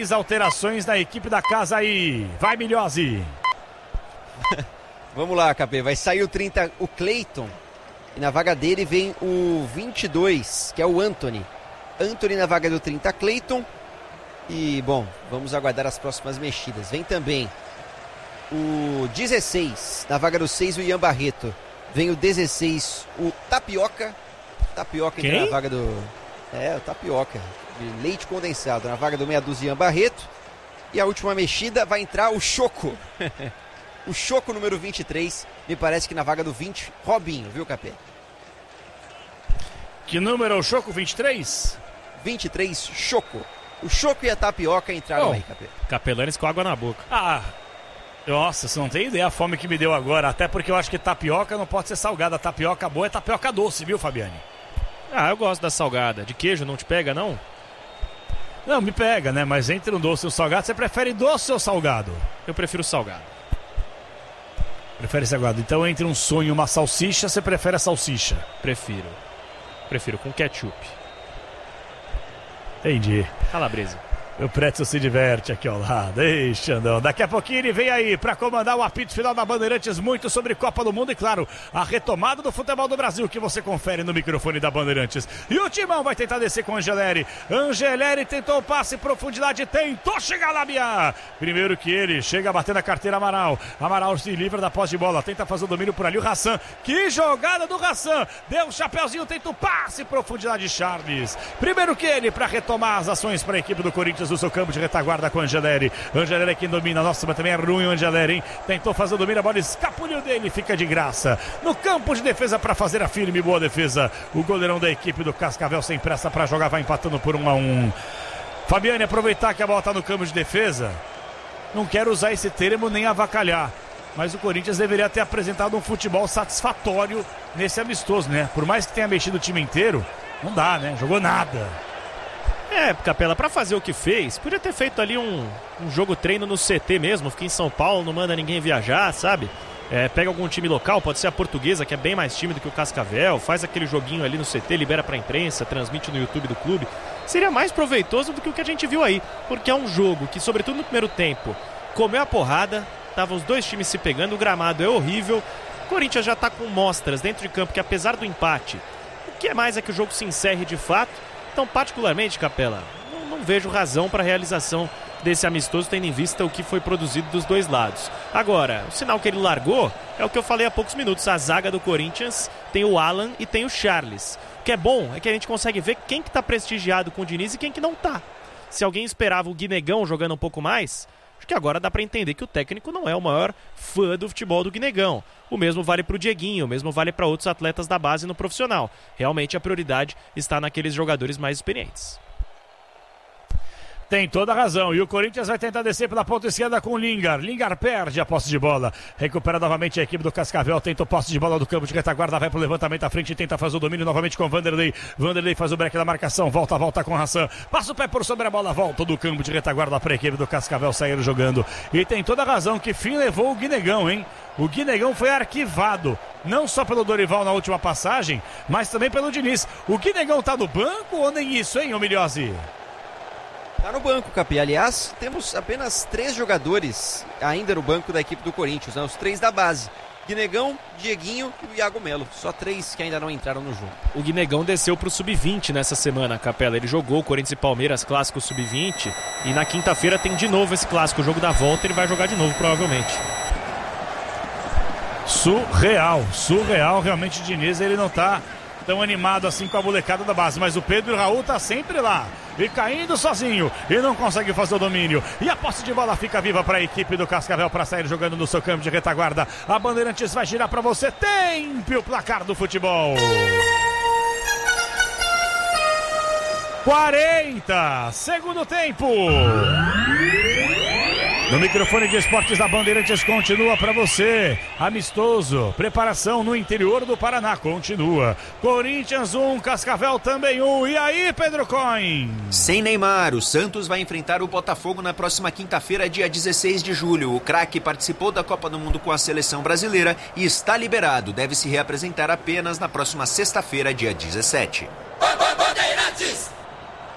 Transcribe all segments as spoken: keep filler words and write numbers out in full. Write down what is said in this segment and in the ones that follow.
Três alterações da equipe da casa aí. Vai, Milhose. Vamos lá, Capê. Vai sair o trinta, o Cleiton. E na vaga dele vem o vinte e dois, que é o Anthony. Anthony na vaga do trinta, Cleiton. E, bom, vamos aguardar as próximas mexidas. Vem também o dezesseis, na vaga do seis, o Ian Barreto. Vem o dezesseis, o Tapioca. Tapioca entra na vaga do... É, o Tapioca. De leite condensado. Na vaga do meia dúzia, Ian Barreto. E a última mexida vai entrar o Choco. O Choco número vinte e três. Me parece que na vaga do vinte, Robinho, viu, Capê? Que número é o Choco? vinte e três? vinte e três, Choco. O Choco e a Tapioca entraram oh, aí, Capê. Capelanes com água na boca. Ah, nossa, você não tem ideia a fome que me deu agora. Até porque eu acho que tapioca não pode ser salgada. A tapioca boa é tapioca doce, viu, Fabiane? Ah, eu gosto da salgada. De queijo não te pega, não? Não, me pega, né? Mas entre um doce e um salgado, você prefere doce ou salgado? Eu prefiro salgado. Prefere salgado. Então, entre um sonho e uma salsicha, você prefere a salsicha? Prefiro. Prefiro com ketchup. Entendi. Calabresa. O Pretzel se diverte aqui ao lado. Ei, Xandão. Daqui a pouquinho ele vem aí para comandar o apito final da Bandeirantes. Muito sobre Copa do Mundo e, claro, a retomada do futebol do Brasil que você confere no microfone da Bandeirantes. E o Timão vai tentar descer com o Angeleri. Angeleri tentou o passe em profundidade. Tentou chegar lá, Bia. Primeiro que ele chega batendo a carteira Amaral. Amaral se livra da posse de bola. Tenta fazer o domínio por ali. O Hassan. Que jogada do Hassan. Deu um chapeuzinho. Tenta o passe em profundidade. Charles. Primeiro que ele para retomar as ações para a equipe do Corinthians. Do seu campo de retaguarda com o Angeleri. Angeleri é quem domina. Nossa, mas também é ruim o Angeleri, hein? Tentou fazer o domínio, a bola escapuliu dele, fica de graça. No campo de defesa para fazer a firme boa defesa. O goleirão da equipe do Cascavel sem pressa para jogar, vai empatando por um a um. Fabiane, aproveitar que a bola está no campo de defesa. Não quero usar esse termo nem avacalhar, mas o Corinthians deveria ter apresentado um futebol satisfatório nesse amistoso, né? Por mais que tenha mexido o time inteiro, não dá, né? Jogou nada. É, Capela, pra fazer o que fez, podia ter feito ali um, um jogo treino no C T mesmo, fica em São Paulo, não manda ninguém viajar, sabe? É, pega algum time local, pode ser a Portuguesa, que é bem mais time do que o Cascavel, faz aquele joguinho ali no C T, libera pra imprensa, transmite no YouTube do clube. Seria mais proveitoso do que o que a gente viu aí, porque é um jogo que, sobretudo no primeiro tempo, comeu a porrada, estavam os dois times se pegando, o gramado é horrível, o Corinthians já tá com mostras dentro de campo que, apesar do empate, o que é mais é que o jogo se encerre de fato. Então, particularmente, Capela, não, não vejo razão para a realização desse amistoso, tendo em vista o que foi produzido dos dois lados. Agora, o sinal que ele largou é o que eu falei há poucos minutos. A zaga do Corinthians tem o Alan e tem o Charles. O que é bom é que a gente consegue ver quem que está prestigiado com o Diniz e quem que não está. Se alguém esperava o Guinegão jogando um pouco mais, acho que agora dá para entender que o técnico não é o maior fã do futebol do Guinegão. O mesmo vale para o Dieguinho, o mesmo vale para outros atletas da base no profissional. Realmente a prioridade está naqueles jogadores mais experientes. Tem toda a razão. E o Corinthians vai tentar descer pela ponta esquerda com o Lingar. Lingar perde a posse de bola. Recupera novamente a equipe do Cascavel. Tenta o posse de bola do campo de retaguarda. Vai pro levantamento à frente e tenta fazer o domínio novamente com o Vanderlei. Vanderlei faz o break da marcação. Volta, volta com o Hassan. Passa o pé por sobre a bola. Volta do campo de retaguarda para a equipe do Cascavel sair jogando. E tem toda a razão. Que fim levou o Guinegão, hein? O Guinegão foi arquivado. Não só pelo Dorival na última passagem, mas também pelo Diniz. O Guinegão tá no banco ou nem isso, hein, Milhose? Tá no banco, Capi. Aliás, temos apenas três jogadores ainda no banco da equipe do Corinthians, né? Os três da base. Guinegão, Dieguinho e o Iago Melo. Só três que ainda não entraram no jogo. O Guinegão desceu pro sub vinte nessa semana, Capela. Ele jogou Corinthians e Palmeiras, clássico sub vinte. E na quinta-feira tem de novo esse clássico, o jogo da volta. Ele vai jogar de novo, provavelmente. Surreal, surreal. Realmente o Diniz, ele não tá tão animado assim com a molecada da base, mas o Pedro e o Raul tá sempre lá e caindo sozinho e não consegue fazer o domínio, e a posse de bola fica viva para a equipe do Cascavel para sair jogando no seu campo de retaguarda. A Bandeirantes vai girar para você. Tempo o placar do futebol. quarenta, segundo tempo. No microfone de esportes da Bandeirantes continua para você. Amistoso, preparação no interior do Paraná, continua. Corinthians um, Cascavel também um. E aí, Pedro Coin? Sem Neymar, o Santos vai enfrentar o Botafogo na próxima quinta-feira, dia dezesseis de julho. O craque participou da Copa do Mundo com a seleção brasileira e está liberado. Deve se reapresentar apenas na próxima sexta-feira, dia dezessete. Bandeirantes!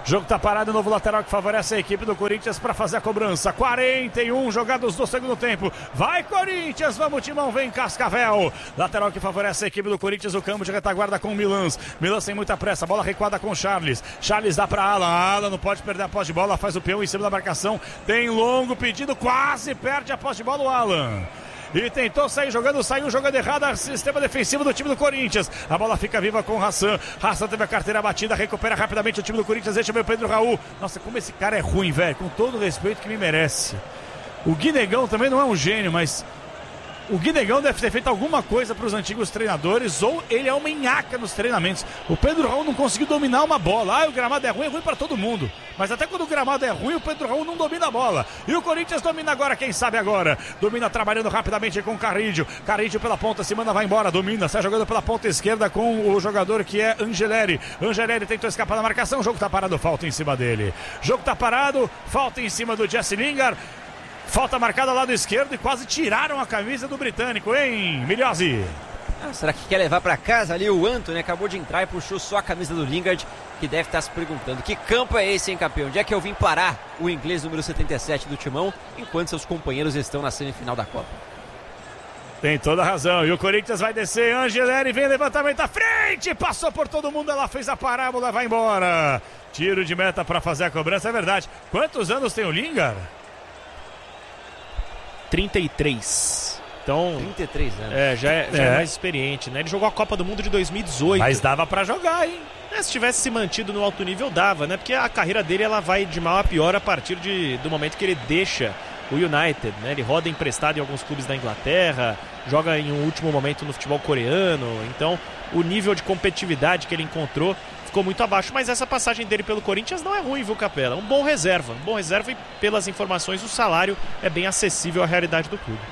Jogo tá parado, novo lateral que favorece a equipe do Corinthians para fazer a cobrança. quarenta e um jogados do segundo tempo. Vai Corinthians, vamos Timão, vem Cascavel. Lateral que favorece a equipe do Corinthians, o campo de retaguarda com o Milans. Milans sem muita pressa, bola recuada com o Charles. Charles dá para Alan, Alan não pode perder a posse de bola, faz o peão em cima da marcação. Tem longo pedido, quase perde a posse de bola o Alan. E tentou sair jogando, saiu jogando errado, sistema defensivo do time do Corinthians. A bola fica viva com o Hassan. Hassan teve a carteira batida, recupera rapidamente o time do Corinthians, deixa ver o Pedro Raul. Nossa, como esse cara é ruim, velho, com todo o respeito que me merece. O Guinegão também não é um gênio, mas o Guinegão deve ter feito alguma coisa para os antigos treinadores, ou ele é uma nhaca nos treinamentos. O Pedro Raul não conseguiu dominar uma bola. Ah, o gramado é ruim, é ruim para todo mundo. Mas até quando o gramado é ruim, o Pedro Raul não domina a bola. E o Corinthians domina agora, quem sabe agora. Domina trabalhando rapidamente com o Carrídio. Carrídio pela ponta, se manda, vai embora, domina. Sai jogando pela ponta esquerda com o jogador que é Angeleri. Angeleri tentou escapar da marcação, o jogo tá parado, falta em cima dele. O jogo tá parado, falta em cima do Jesse Lingard. Falta marcada ao lado esquerdo e quase tiraram a camisa do britânico, hein, Milhozzi? Ah, será que quer levar para casa ali o Antony? Acabou de entrar e puxou só a camisa do Lingard, que deve estar se perguntando: que campo é esse, hein, campeão? Onde é que eu vim parar o inglês número setenta e sete do Timão, enquanto seus companheiros estão na semifinal da Copa? Tem toda a razão. E o Corinthians vai descer. Angeleri vem, levantamento à frente. Passou por todo mundo, ela fez a parábola, vai embora. Tiro de meta para fazer a cobrança, é verdade. Quantos anos tem o Lingard? trinta e três. Então, trinta e três anos. É, já, é, já é. É mais experiente, né? Ele jogou a Copa do Mundo de dois mil e dezoito. Mas dava pra jogar, hein? É, se tivesse se mantido no alto nível, dava, né? Porque a carreira dele, ela vai de mal a pior a partir de, do momento que ele deixa o United, né? Ele roda emprestado em alguns clubes da Inglaterra, joga em um último momento no futebol coreano. Então, o nível de competitividade que ele encontrou ficou muito abaixo, mas essa passagem dele pelo Corinthians não é ruim, viu, Capela? Um bom reserva, um bom reserva, e pelas informações o salário é bem acessível à realidade do clube.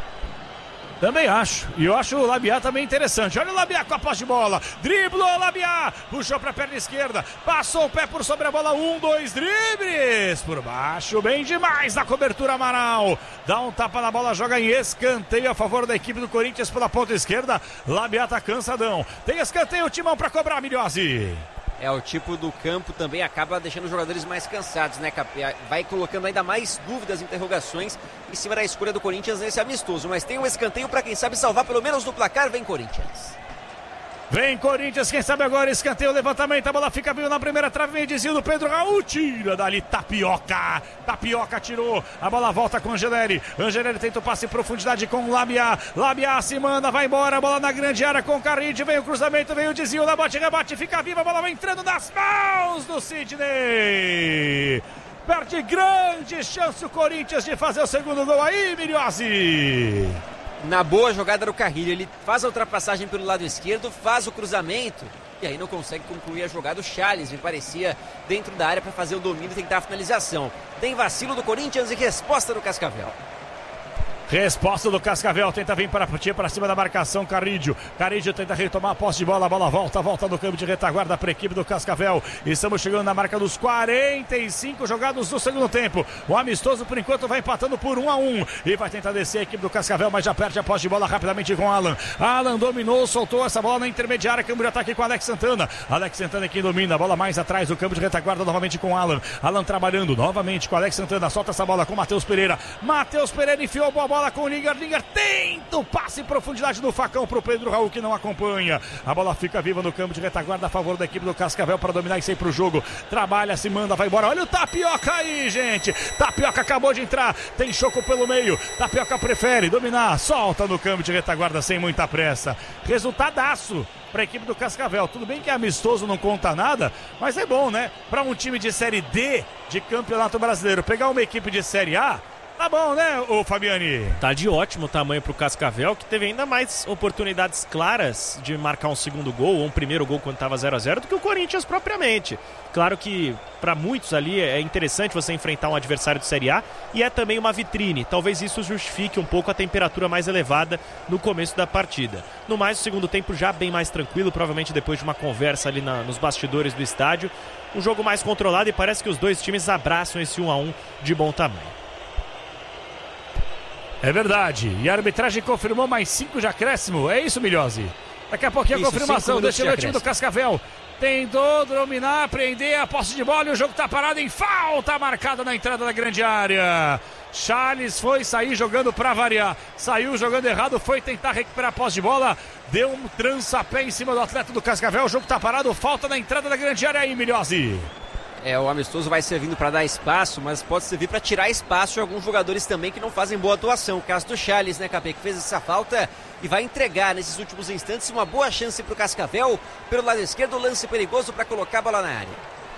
Também acho, e eu acho o Labiá também interessante. Olha o Labiá com a posse de bola, driblou o Labiá, puxou para a perna esquerda, passou o pé por sobre a bola, um, dois, dribles, por baixo, bem demais na cobertura Amaral, dá um tapa na bola, joga em escanteio a favor da equipe do Corinthians pela ponta esquerda. Labiá tá cansadão, tem escanteio, o Timão para cobrar, Milhozzi. É, o tipo do campo também acaba deixando os jogadores mais cansados, né, Capé? Vai colocando ainda mais dúvidas, interrogações em cima da escolha do Corinthians nesse amistoso. Mas tem um escanteio para quem sabe salvar pelo menos no placar. Vem Corinthians. Vem Corinthians, quem sabe agora, escanteio, levantamento, a bola fica viva na primeira trave, vem desvio do Pedro Raul, tira dali Tapioca, Tapioca tirou, a bola volta com Angeleri, Angeleri tenta o passe em profundidade com Labiá, Labiá se manda, vai embora, a bola na grande área com Carrídio, vem o cruzamento, vem o desvio, na bote, rebate, fica viva, a bola vai entrando nas mãos do Sidney, perde grande chance o Corinthians de fazer o segundo gol aí, Milhozzi. Na boa jogada do Carrilho, ele faz a ultrapassagem pelo lado esquerdo, faz o cruzamento e aí não consegue concluir a jogada. O Charles me parecia dentro da área para fazer o domínio e tentar a finalização. Tem vacilo do Corinthians e resposta do Cascavel. Resposta do Cascavel, tenta vir para, para cima da marcação, Carrídio. Carrídio tenta retomar a posse de bola, a bola volta, volta do campo de retaguarda para a equipe do Cascavel. Estamos chegando na marca dos quarenta e cinco jogados do segundo tempo. O amistoso, por enquanto, vai empatando por um a um. E vai tentar descer a equipe do Cascavel, mas já perde a posse de bola rapidamente com Alan. Alan dominou, soltou essa bola na intermediária, campo de ataque com Alex Santana. Alex Santana quem domina, a bola mais atrás do campo de retaguarda, novamente com Alan. Alan trabalhando novamente com Alex Santana, solta essa bola com Matheus Pereira. Matheus Pereira enfiou a bola com o Lingard, Lingard tenta o passe em profundidade do facão para o Pedro Raul, que não acompanha. A bola fica viva no campo de retaguarda a favor da equipe do Cascavel para dominar e sair para o jogo. Trabalha, se manda, vai embora. Olha o Tapioca aí, gente. Tapioca acabou de entrar, tem choco pelo meio. Tapioca prefere dominar, solta no campo de retaguarda sem muita pressa. Resultadaço para a equipe do Cascavel. Tudo bem que é amistoso, não conta nada, mas é bom, né? Para um time de Série D de Campeonato Brasileiro pegar uma equipe de Série A, tá bom, né, ô Fabiani? Tá de ótimo tamanho pro Cascavel, que teve ainda mais oportunidades claras de marcar um segundo gol, ou um primeiro gol quando tava zero a zero, do que o Corinthians propriamente. Claro que para muitos ali é interessante você enfrentar um adversário de Série A, e é também uma vitrine. Talvez isso justifique um pouco a temperatura mais elevada no começo da partida. No mais, o segundo tempo já bem mais tranquilo, provavelmente depois de uma conversa ali na, nos bastidores do estádio. Um jogo mais controlado e parece que os dois times abraçam esse um a um de bom tamanho. É verdade, e a arbitragem confirmou mais cinco de acréscimo, é isso, Milhozzi? Daqui a pouquinho a confirmação, deixa eu ver o time do Cascavel. tentou dominar, prender a posse de bola e o jogo tá parado em falta marcada na entrada da grande área. Charles foi sair jogando para variar, saiu jogando errado, foi tentar recuperar a posse de bola, deu um trança-pé em cima do atleta do Cascavel, o jogo tá parado, falta na entrada da grande área aí, Milhozzi. É, o amistoso vai servindo para dar espaço, mas pode servir para tirar espaço de alguns jogadores também que não fazem boa atuação. O caso do Charles, né, Capê, que fez essa falta e vai entregar nesses últimos instantes uma boa chance para o Cascavel. Pelo lado esquerdo, lance perigoso para colocar a bola na área.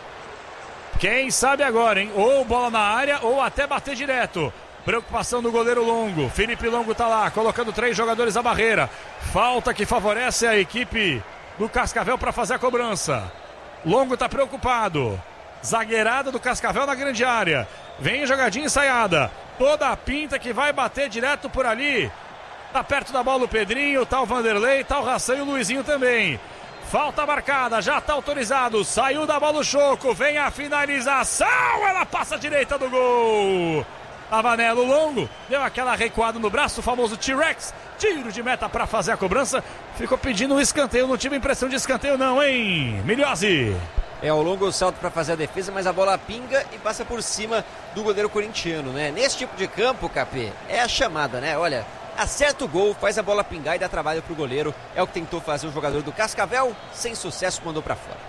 Quem sabe agora, hein? Ou bola na área ou até bater direto. Preocupação do goleiro Longo. Felipe Longo tá lá, colocando três jogadores à barreira. Falta que favorece a equipe do Cascavel para fazer a cobrança. Longo tá preocupado. Zagueirada do Cascavel na grande área. Vem jogadinha ensaiada. Toda a pinta que vai bater direto por ali. Tá perto da bola o Pedrinho, tá o Vanderlei, tá o Ração e o Luizinho também. Falta marcada, já tá autorizado. Saiu da bola o Choco. Vem a finalização. Ela passa à direita do gol. Tava nela o Longo. Deu aquela recuada no braço, o famoso T-Rex. Tiro de meta para fazer a cobrança. Ficou pedindo um escanteio. Não tive impressão de escanteio não, hein? Milhozzi. É, o Longo salto para fazer a defesa, mas a bola pinga e passa por cima do goleiro corintiano, né? Nesse tipo de campo, Capê, é a chamada, né? Olha, acerta o gol, faz a bola pingar e dá trabalho pro goleiro. É o que tentou fazer o jogador do Cascavel, sem sucesso, mandou para fora.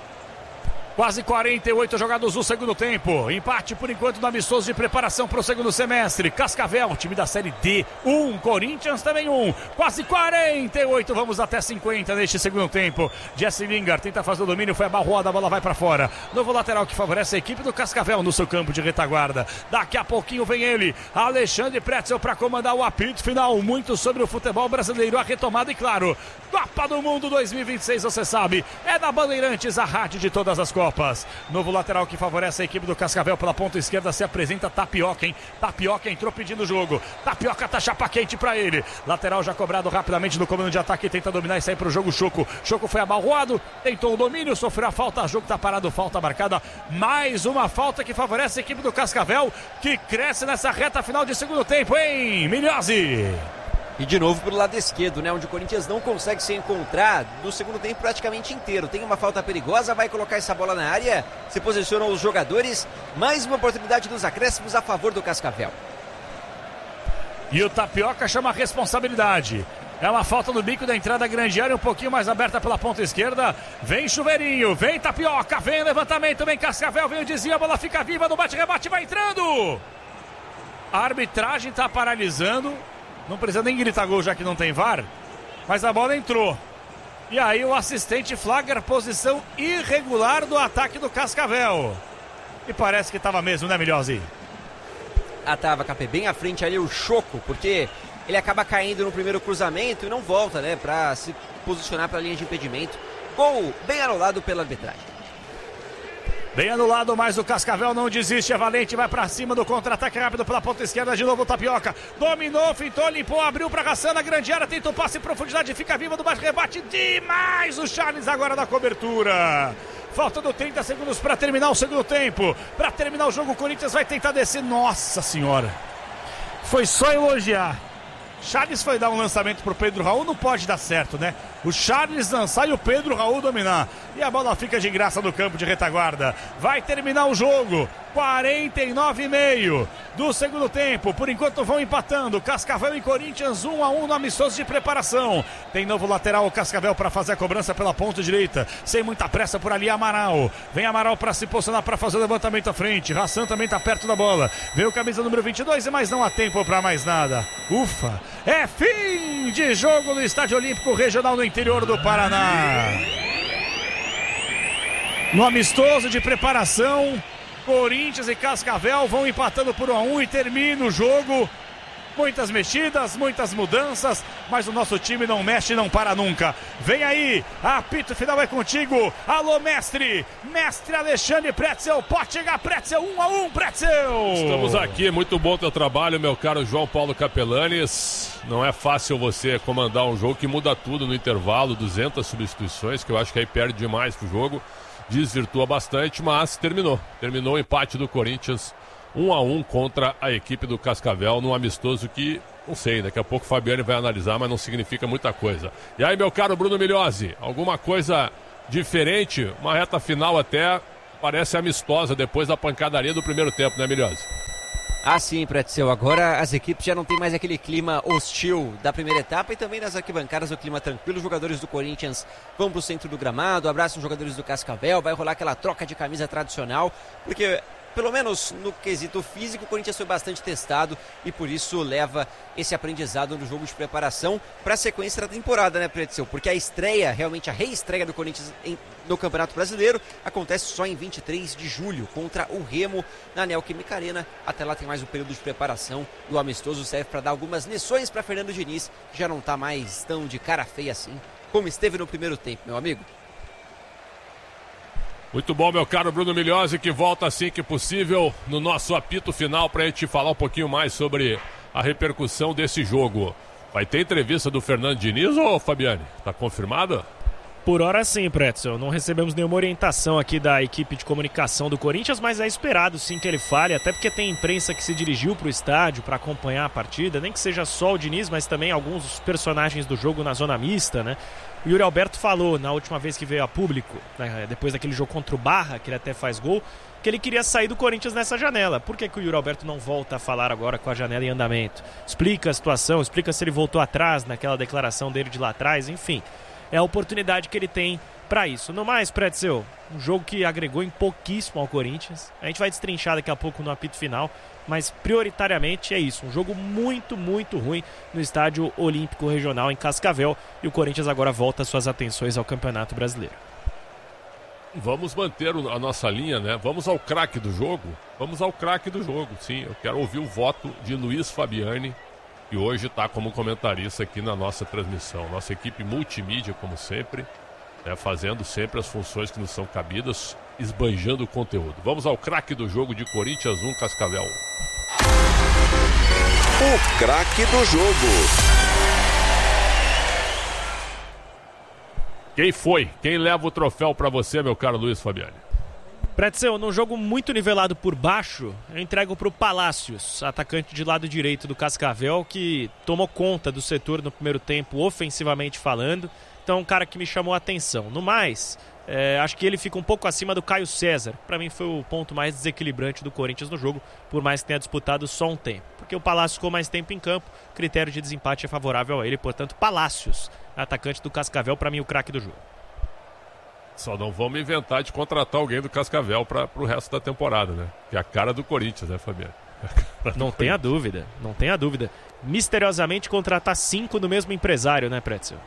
Quase quarenta e oito jogados no segundo tempo. Empate por enquanto no amistoso de preparação para o segundo semestre. Cascavel, time da Série D, um. Corinthians também um. Quase quarenta e oito, vamos até cinquenta neste segundo tempo. Jesse Lingard tenta fazer o domínio, foi abarroada, a bola vai para fora. Novo lateral que favorece a equipe do Cascavel no seu campo de retaguarda. Daqui a pouquinho vem ele, Alexandre Pretzel, para comandar o apito final. Muito sobre o futebol brasileiro, a retomada e claro, Copa do Mundo dois mil e vinte e seis, você sabe, é da Bandeirantes, a rádio de todas as Copas. Novo lateral que favorece a equipe do Cascavel pela ponta esquerda, se apresenta Tapioca, hein? Tapioca entrou pedindo o jogo. Tapioca tá chapa quente pra ele. Lateral já cobrado rapidamente no comando de ataque, tenta dominar e sair pro jogo Choco. Choco foi abalroado, tentou o domínio, sofreu a falta, o jogo tá parado, falta marcada. Mais uma falta que favorece a equipe do Cascavel, que cresce nessa reta final de segundo tempo, hein? Milhozzi. E de novo pelo lado esquerdo, né? Onde o Corinthians não consegue se encontrar no segundo tempo praticamente inteiro. Tem uma falta perigosa, vai colocar essa bola na área, se posicionam os jogadores. Mais uma oportunidade dos acréscimos a favor do Cascavel. E o Tapioca chama a responsabilidade. É uma falta no bico da entrada da grande área, um pouquinho mais aberta pela ponta esquerda. Vem Chuveirinho, vem Tapioca, vem levantamento, vem Cascavel, vem o desvio, a bola fica viva no bate-rebate, vai entrando. A arbitragem está paralisando. Não precisa nem gritar gol já que não tem V A R, mas a bola entrou. E aí o assistente flagra posição irregular do ataque do Cascavel. E parece que estava mesmo, né, Milhozzi? Ah, tava, Capê, bem à frente ali o Choco, porque ele acaba caindo no primeiro cruzamento e não volta, né, para se posicionar para a linha de impedimento. Gol bem anulado pela arbitragem. Bem anulado, mas o Cascavel não desiste, é valente, vai pra cima do contra-ataque rápido pela ponta esquerda, de novo o Tapioca, dominou, fintou, limpou, abriu pra Ração na grande área, tentou passe em profundidade, fica viva do baixo rebate, demais o Charles agora na cobertura. Faltando trinta segundos para terminar o segundo tempo, para terminar o jogo o Corinthians vai tentar descer, nossa senhora, foi só elogiar. Charles foi dar um lançamento pro Pedro Raul, não pode dar certo, né? O Charles lançar e o Pedro Raul dominar. E a bola fica de graça no campo de retaguarda. Vai terminar o jogo. quarenta e nove e meio do segundo tempo. Por enquanto vão empatando. Cascavel e Corinthians um a um no amistoso de preparação. Tem novo lateral o Cascavel para fazer a cobrança pela ponta direita. Sem muita pressa por ali Amaral. Vem Amaral para se posicionar para fazer o levantamento à frente. Ração também está perto da bola. Vem o camisa número vinte e dois, mas não há tempo para mais nada. Ufa! É fim de jogo no Estádio Olímpico Regional no interior do Paraná. No amistoso de preparação, Corinthians e Cascavel vão empatando por um a um e termina o jogo. Muitas mexidas, muitas mudanças, mas o nosso time não mexe e não para nunca. Vem aí, apito final é contigo. Alô, mestre, mestre Alexandre Pretzel, pode chegar Pretzel, um a um, Pretzel. Estamos aqui, muito bom teu trabalho, meu caro João Paulo Capelanes. Não é fácil você comandar um jogo que muda tudo no intervalo, duzentas substituições, que eu acho que aí perde demais pro jogo. Desvirtua bastante, mas terminou. Terminou o empate do Corinthians um a um contra a equipe do Cascavel num amistoso que, não sei, daqui a pouco o Fabiano vai analisar, mas não significa muita coisa. E aí, meu caro Bruno Milhozzi, alguma coisa diferente, uma reta final até parece amistosa depois da pancadaria do primeiro tempo, né, Milhose? Ah, sim, Pretzel. Agora as equipes já não tem mais aquele clima hostil da primeira etapa e também nas arquibancadas o clima tranquilo. Os jogadores do Corinthians vão para o centro do gramado, abraçam os jogadores do Cascavel, vai rolar aquela troca de camisa tradicional, porque pelo menos no quesito físico, o Corinthians foi bastante testado e por isso leva esse aprendizado no jogo de preparação para a sequência da temporada, né, Pretzel? Porque a estreia, realmente a reestreia do Corinthians em, no Campeonato Brasileiro acontece só em vinte e três de julho, contra o Remo na Neoquímica Arena. Até lá tem mais um período de preparação e o amistoso serve para dar algumas lições para Fernando Diniz, que já não está mais tão de cara feia assim como esteve no primeiro tempo, meu amigo. Muito bom, meu caro Bruno Milhose, que volta assim que possível no nosso apito final para a gente falar um pouquinho mais sobre a repercussão desse jogo. Vai ter entrevista do Fernando Diniz, ô Fabiane? Tá confirmada? Por hora sim, Pretzel. Não recebemos nenhuma orientação aqui da equipe de comunicação do Corinthians, mas é esperado sim que ele fale, até porque tem imprensa que se dirigiu para o estádio para acompanhar a partida, nem que seja só o Diniz, mas também alguns dos personagens do jogo na zona mista, né? O Yuri Alberto falou na última vez que veio a público, né, depois daquele jogo contra o Barra, que ele até faz gol, que ele queria sair do Corinthians nessa janela. Por que que o Yuri Alberto não volta a falar agora com a janela em andamento? Explica a situação, explica se ele voltou atrás naquela declaração dele de lá atrás, enfim. É a oportunidade que ele tem para isso. No mais, Pretzel, um jogo que agregou em pouquíssimo ao Corinthians. A gente vai destrinchar daqui a pouco no apito final, mas prioritariamente é isso. Um jogo muito, muito ruim no Estádio Olímpico Regional em Cascavel. E o Corinthians agora volta suas atenções ao Campeonato Brasileiro. Vamos manter a nossa linha, né? Vamos ao craque do jogo. Vamos ao craque do jogo, sim. Eu quero ouvir o voto de Luiz Fabiani, que hoje está como comentarista aqui na nossa transmissão. Nossa equipe multimídia, como sempre, né, fazendo sempre as funções que nos são cabidas, esbanjando o conteúdo. Vamos ao craque do jogo de Corinthians um, Cascavel um. O craque do jogo. Quem foi? Quem leva o troféu para você, meu caro Luiz Fabiani? Pretzel, num jogo muito nivelado por baixo, eu entrego para o Palácios, atacante de lado direito do Cascavel, que tomou conta do setor no primeiro tempo, ofensivamente falando. Então, um cara que me chamou a atenção. No mais, é, acho que ele fica um pouco acima do Caio César. Para mim foi o ponto mais desequilibrante do Corinthians no jogo, por mais que tenha disputado só um tempo. Porque o Palácios ficou mais tempo em campo, critério de desempate é favorável a ele. Portanto, Palácios, atacante do Cascavel, para mim o craque do jogo. Só não vamos inventar de contratar alguém do Cascavel para o resto da temporada, né? Que é a cara do Corinthians, né, Fabiano? Não tenha dúvida, não tenha dúvida. Misteriosamente contratar cinco do mesmo empresário, né, Pretzel?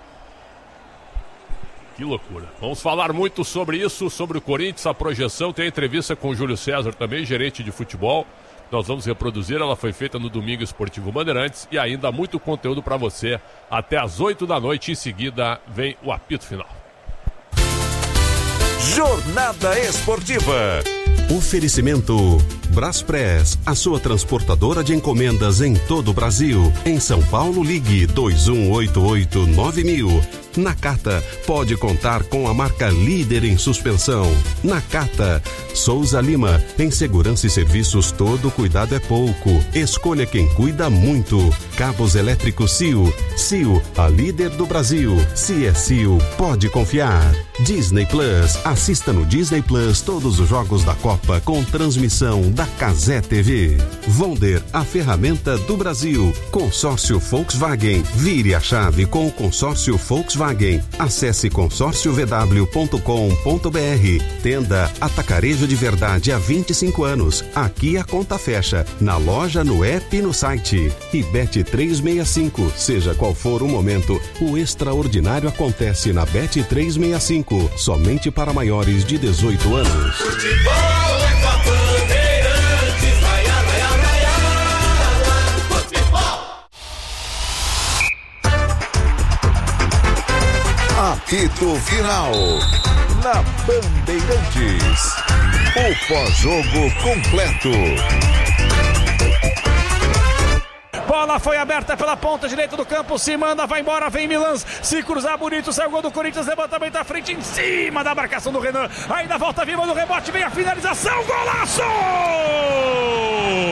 Que loucura. Vamos falar muito sobre isso, sobre o Corinthians, a projeção. Tem a entrevista com o Júlio César também, gerente de futebol. Nós vamos reproduzir, ela foi feita no Domingo Esportivo Bandeirantes. E ainda muito conteúdo para você até às oito da noite. Em seguida vem o apito final. Jornada Esportiva. Oferecimento Braspress, a sua transportadora de encomendas em todo o Brasil. Em São Paulo, ligue dois um oito oito nove mil. Nakata, pode contar com a marca líder em suspensão. Nakata. Souza Lima, em segurança e serviços todo cuidado é pouco. Escolha quem cuida muito. Cabos elétricos C I O. C I O, a líder do Brasil. Se é C I O, pode confiar. Disney Plus, assista no Disney Plus todos os jogos da Copa com transmissão da Cazé T V. Vonder, a ferramenta do Brasil. Consórcio Volkswagen, vire a chave com o consórcio Volkswagen. Acesse consórcio v w ponto com ponto b r. Tenda Atacarejo de Verdade há vinte e cinco anos. Aqui a conta fecha, na loja, no app e no site. E Bet trezentos e sessenta e cinco, seja qual for o momento, o extraordinário acontece na Bet trezentos e sessenta e cinco, somente para maiores de dezoito anos. Futebol é com a Bandeirantes, vai, vai, vai, vai, futebol. Apito final na Bandeirantes. O pós-jogo completo. Bola foi aberta pela ponta direita do campo, se manda, vai embora, vem Milans, se cruzar bonito, sai o gol do Corinthians, levantamento à frente, em cima da marcação do Renan, ainda volta viva no rebote, vem a finalização, golaço!